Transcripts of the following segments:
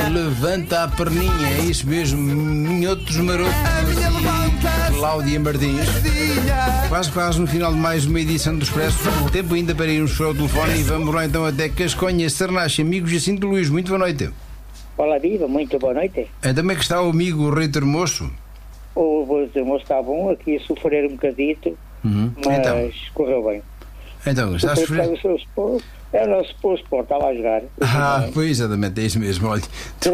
Levanta a perninha, é isso mesmo, minhotos marotos e Cláudia Martins. Quase no final de mais uma edição do Expresso. Tempo ainda para irmos para o telefone e vamos lá então até Casconha, Sarnache, amigo Jacinto Luís. Muito boa noite. Olá, viva, muito boa noite. Também que está o amigo Rei Termoço? O Termoço está bom, aqui a sofrer um bocadito, mas então, correu bem. Então, está a sofrer? É o nosso Sport, estava a jogar. Pois, exatamente, é isso mesmo, olha.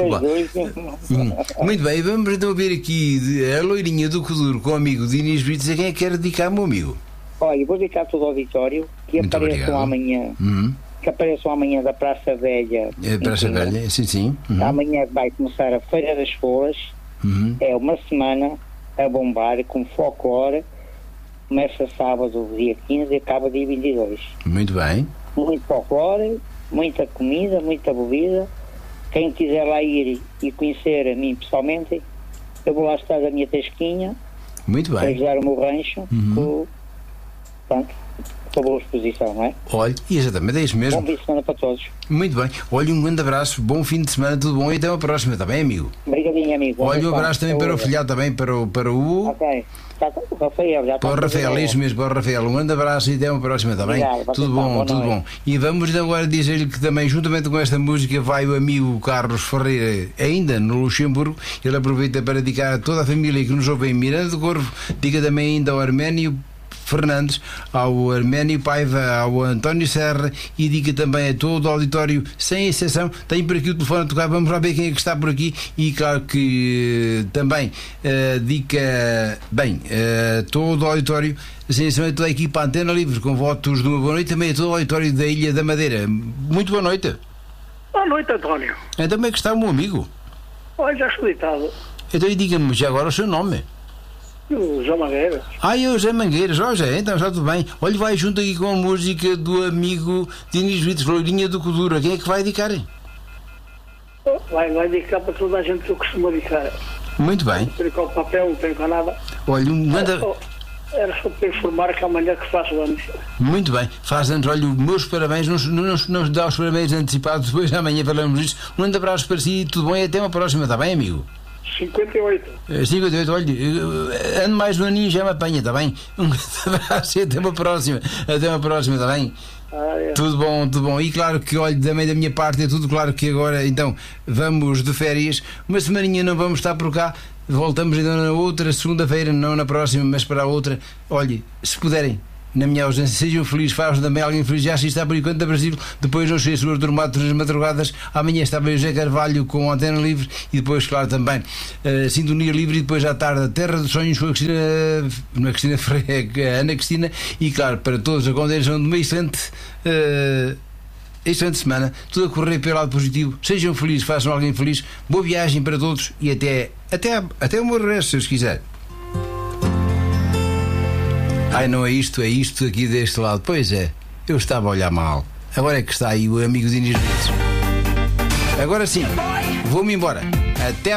Muito bem, vamos então ver aqui a loirinha do Coduro com o amigo Dinis Brites. A quem é que quer dedicar, meu amigo? Olha, vou dedicar todo o auditório, que muito apareçam amanhã. Que apareçam amanhã da Praça Velha. Praça Velha, sim. Amanhã vai começar a Feira das Flores. É uma semana a bombar com folclore. Começa sábado, dia 15, e acaba dia 22. Muito bem. Muito folclore, muita comida, muita bebida. Quem quiser lá ir e conhecer a mim pessoalmente, eu vou lá estar da minha tasquinha. Muito bem. Para ajudar o meu rancho. Pronto. Com a boa exposição, não é? Olha, exatamente, é isso mesmo. Bom fim de semana para todos. Muito bem. Olha, um grande abraço, bom fim de semana, tudo bom e até uma próxima, está bem, amigo? Obrigadinho, amigo. Olha, um abraço também para o filhado, também para o... Ok. O Rafael, já para o Rafael, isso mesmo, para o Rafael. Um grande abraço e até uma próxima, está bem? Tudo bom, tudo bom. E vamos agora dizer-lhe que também, juntamente com esta música, vai o amigo Carlos Ferreira, ainda no Luxemburgo. Ele aproveita para dedicar a toda a família que nos ouve em Miranda do Corvo. Diga também ainda ao Arménio Fernandes, ao Arménio Paiva, ao António Serra e diga também a todo o auditório, sem exceção. Tenho por aqui o telefone a tocar, vamos lá ver quem é que está por aqui. E claro que também diga bem todo o auditório, sem exceção, a toda a equipa Antena Livre, com votos de uma boa noite, também a todo o auditório da Ilha da Madeira. Muito boa noite. Boa noite, António. Então, como é que está o meu amigo? Olha, já estou deitado. Então, diga-me já agora o seu nome. O José Mangueiras. Eu, José Mangueiras, então já tudo bem. Olha, vai junto aqui com a música do amigo Dinis Brites, Loirinha do Coduro. Quem é que vai dedicar? Vai dedicar para toda a gente que eu costumo dedicar. Muito bem. Não tenho cá o papel, não tenho cá nada. Olha, manda... Era só para informar que amanhã que faço anos. Muito bem, faz anos, olha, meus parabéns, não dá os parabéns antecipados, depois amanhã falamos disso. Um grande abraço para si, tudo bom e até uma próxima, está bem, amigo? 58. 58, olha, ando mais um aninho já me apanha, está bem? Um grande abraço e até uma próxima, está bem? É. Tudo bom. E claro que, olha, também da minha parte é tudo claro que agora, então, vamos de férias. Uma semaninha não vamos estar por cá. Voltamos então na outra segunda-feira, não na próxima, mas para a outra. Olhe, se puderem, na minha ausência, sejam felizes, façam também alguém feliz. Já está por enquanto da Brasil. Depois não sei as suas dormadas nas madrugadas. Amanhã está bem o José Carvalho com a Antena Livre. E depois, claro, também Sintonia Livre. E depois à tarde a Terra dos Sonhos com a Cristina, não é Cristina Freire, é a Ana Cristina. E claro, para todos a condição de uma excelente semana, tudo a correr pelo lado positivo. Sejam felizes, façam alguém feliz. Boa viagem para todos e até o meu regresso, se Deus quiser. Não é isto aqui deste lado. Pois é, eu estava a olhar mal. Agora é que está aí o amigo Dinis Brites. Agora sim, vou-me embora. Até